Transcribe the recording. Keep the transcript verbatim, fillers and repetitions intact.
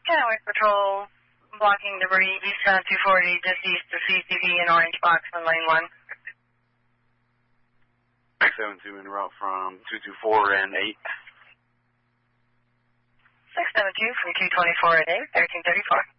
County Patrol, blocking debris eastbound two forty, just east of C C V in Orange Box on lane one. six seven two in route from two two four and eight. six seven two from two twenty-four and eight, thirteen thirty-four.